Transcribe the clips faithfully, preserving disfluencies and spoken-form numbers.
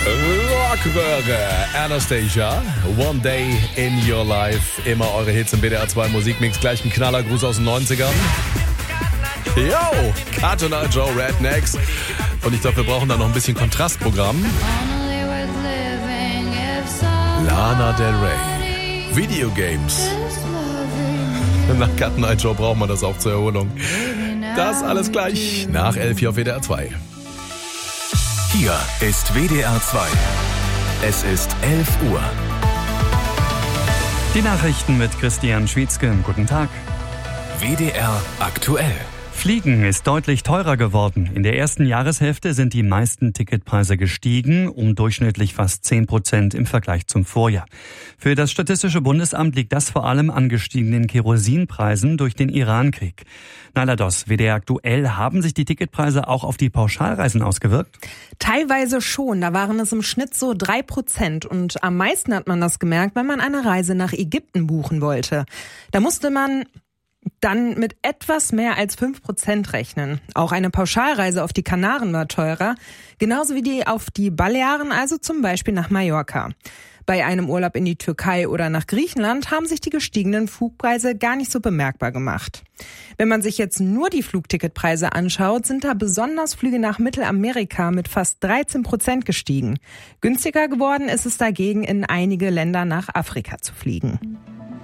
Rockröhre, Anastasia, One Day in Your Life. Immer eure Hits im W D R zwei Musikmix. Gleich ein Knallergruß aus den neunzigern. Yo, Cotton Eye Joe, Rednecks. Und ich glaube, wir brauchen da noch ein bisschen Kontrastprogramm. Lana Del Rey, Videogames. Nach Cotton Eye Joe braucht man das auch zur Erholung. Das alles gleich nach elf hier auf W D R zwei. Hier ist W D R zwei. Es ist elf Uhr. Die Nachrichten mit Christian Schwietzke. Guten Tag. W D R aktuell. Fliegen ist deutlich teurer geworden. In der ersten Jahreshälfte sind die meisten Ticketpreise gestiegen, um durchschnittlich fast zehn Prozent im Vergleich zum Vorjahr. Für das Statistische Bundesamt liegt das vor allem an gestiegenen Kerosinpreisen durch den Irankrieg. Naila Doss, W D R aktuell, haben sich die Ticketpreise auch auf die Pauschalreisen ausgewirkt? Teilweise schon. Da waren es im Schnitt so drei Prozent. Und am meisten hat man das gemerkt, wenn man eine Reise nach Ägypten buchen wollte. Da musste man dann mit etwas mehr als fünf Prozent rechnen. Auch eine Pauschalreise auf die Kanaren war teurer, genauso wie die auf die Balearen, also zum Beispiel nach Mallorca. Bei einem Urlaub in die Türkei oder nach Griechenland haben sich die gestiegenen Flugpreise gar nicht so bemerkbar gemacht. Wenn man sich jetzt nur die Flugticketpreise anschaut, sind da besonders Flüge nach Mittelamerika mit fast dreizehn Prozent gestiegen. Günstiger geworden ist es dagegen, in einige Länder nach Afrika zu fliegen.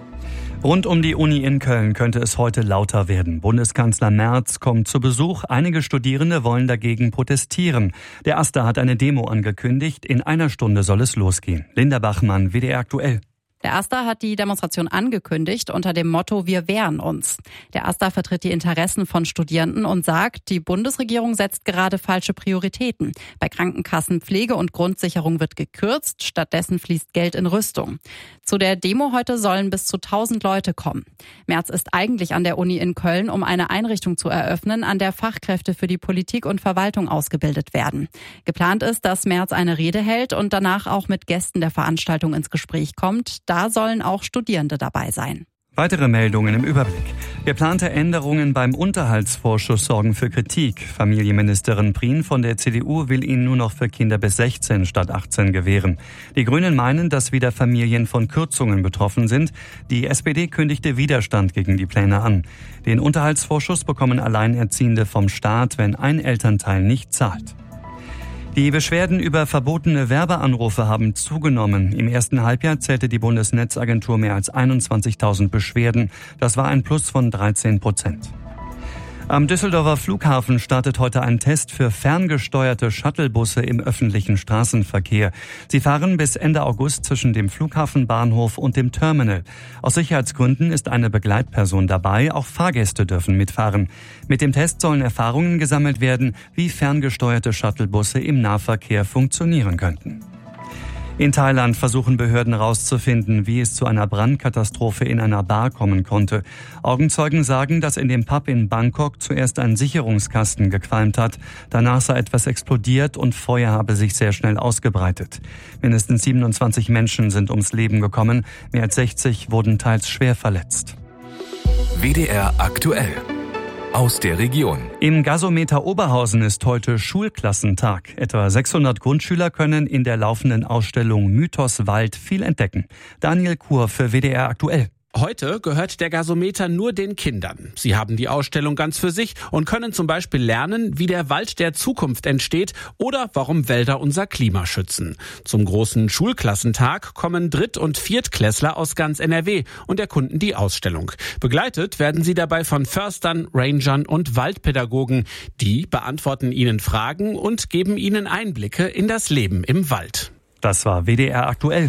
Rund um die Uni in Köln könnte es heute lauter werden. Bundeskanzler Merz kommt zu Besuch. Einige Studierende wollen dagegen protestieren. Der AStA hat eine Demo angekündigt. In einer Stunde soll es losgehen. Linda Bachmann, W D R aktuell. Der AStA hat die Demonstration angekündigt unter dem Motto Wir wehren uns. Der AStA vertritt die Interessen von Studierenden und sagt, die Bundesregierung setzt gerade falsche Prioritäten. Bei Krankenkassen, Pflege und Grundsicherung wird gekürzt, stattdessen fließt Geld in Rüstung. Zu der Demo heute sollen bis zu tausend Leute kommen. Merz ist eigentlich an der Uni in Köln, um eine Einrichtung zu eröffnen, an der Fachkräfte für die Politik und Verwaltung ausgebildet werden. Geplant ist, dass Merz eine Rede hält und danach auch mit Gästen der Veranstaltung ins Gespräch kommt. Da sollen auch Studierende dabei sein. Weitere Meldungen im Überblick. Geplante Änderungen beim Unterhaltsvorschuss sorgen für Kritik. Familienministerin Prien von der C D U will ihn nur noch für Kinder bis sechzehn statt achtzehn gewähren. Die Grünen meinen, dass wieder Familien von Kürzungen betroffen sind. Die S P D kündigte Widerstand gegen die Pläne an. Den Unterhaltsvorschuss bekommen Alleinerziehende vom Staat, wenn ein Elternteil nicht zahlt. Die Beschwerden über verbotene Werbeanrufe haben zugenommen. Im ersten Halbjahr zählte die Bundesnetzagentur mehr als einundzwanzigtausend Beschwerden. Das war ein Plus von dreizehn Prozent. Am Düsseldorfer Flughafen startet heute ein Test für ferngesteuerte Shuttlebusse im öffentlichen Straßenverkehr. Sie fahren bis Ende August zwischen dem Flughafenbahnhof und dem Terminal. Aus Sicherheitsgründen ist eine Begleitperson dabei, auch Fahrgäste dürfen mitfahren. Mit dem Test sollen Erfahrungen gesammelt werden, wie ferngesteuerte Shuttlebusse im Nahverkehr funktionieren könnten. In Thailand versuchen Behörden herauszufinden, wie es zu einer Brandkatastrophe in einer Bar kommen konnte. Augenzeugen sagen, dass in dem Pub in Bangkok zuerst ein Sicherungskasten gequalmt hat. Danach sei etwas explodiert und Feuer habe sich sehr schnell ausgebreitet. Mindestens siebenundzwanzig Menschen sind ums Leben gekommen. Mehr als sechzig wurden teils schwer verletzt. W D R aktuell. Aus der Region. Im Gasometer Oberhausen ist heute Schulklassentag. Etwa sechshundert Grundschüler können in der laufenden Ausstellung Mythos Wald viel entdecken. Daniel Kur für W D R aktuell. Heute gehört der Gasometer nur den Kindern. Sie haben die Ausstellung ganz für sich und können zum Beispiel lernen, wie der Wald der Zukunft entsteht oder warum Wälder unser Klima schützen. Zum großen Schulklassentag kommen Dritt- und Viertklässler aus ganz N R W und erkunden die Ausstellung. Begleitet werden sie dabei von Förstern, Rangern und Waldpädagogen. Die beantworten ihnen Fragen und geben ihnen Einblicke in das Leben im Wald. Das war W D R aktuell.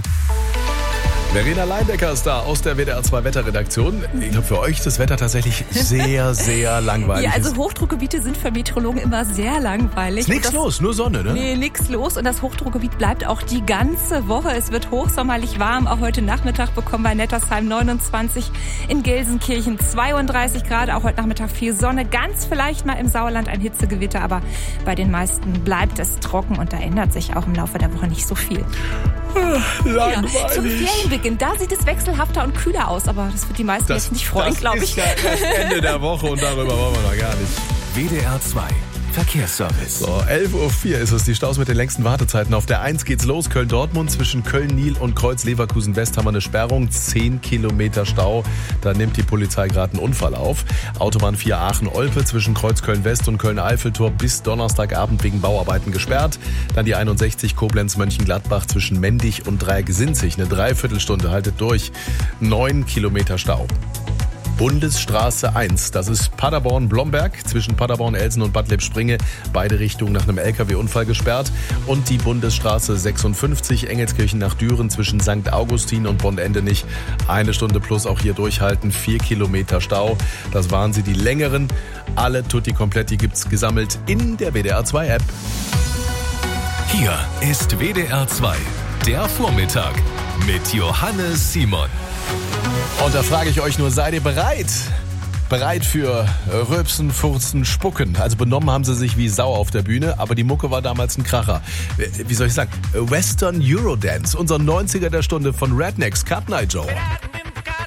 Verena Leindecker ist da aus der W D R zwei Wetterredaktion. Ich glaube, für euch ist das Wetter tatsächlich sehr, sehr langweilig. Ja, also Hochdruckgebiete sind für Meteorologen immer sehr langweilig. Ist nichts los, nur Sonne, ne? Nee, nichts los. Und das Hochdruckgebiet bleibt auch die ganze Woche. Es wird hochsommerlich warm. Auch heute Nachmittag bekommen wir in Nettersheim neunundzwanzig, in Gelsenkirchen zweiunddreißig Grad. Auch heute Nachmittag viel Sonne. Ganz vielleicht mal im Sauerland ein Hitzegewitter. Aber bei den meisten bleibt es trocken. Und da ändert sich auch im Laufe der Woche nicht so viel. Langweilig. Ja, zum Ferienbeginn, da sieht es wechselhafter und kühler aus, aber das wird die meisten das, jetzt nicht freuen, glaube ich. Das ist ja das Ende der Woche und darüber wollen wir noch gar nicht. W D R zwei. Verkehrsservice. So, elf Uhr vier ist es, die Staus mit den längsten Wartezeiten. Auf der eins geht's los, Köln-Dortmund. Zwischen Köln-Nil und Kreuz-Leverkusen-West haben wir eine Sperrung, zehn Kilometer Stau. Da nimmt die Polizei gerade einen Unfall auf. Autobahn vier Aachen-Olpe zwischen Kreuz-Köln-West und Köln-Eiffeltor bis Donnerstagabend wegen Bauarbeiten gesperrt. Dann die einundsechzig Koblenz-Mönchengladbach zwischen Mendig und Dreieck-Sinzig. Eine Dreiviertelstunde, haltet durch. neun Kilometer Stau. Bundesstraße eins, das ist Paderborn-Blomberg, zwischen Paderborn-Elsen und Bad Lippspringe, beide Richtungen nach einem L K W-Unfall gesperrt. Und die Bundesstraße sechsundfünfzig, Engelskirchen nach Düren, zwischen Sankt Augustin und Bonn-Endenich, eine Stunde plus auch hier durchhalten, vier Kilometer Stau. Das waren sie, die längeren. Alle Tutti Kompletti gibt's gesammelt in der W D R zwei App. Hier ist W D R zwei, der Vormittag mit Johannes Simon. Und da frage ich euch nur, seid ihr bereit? Bereit für Rülpsen, Furzen, Spucken. Also benommen haben sie sich wie Sau auf der Bühne, aber die Mucke war damals ein Kracher. Wie soll ich sagen? Western Eurodance, unser neunziger der Stunde von Rednecks, Cut Night Joe.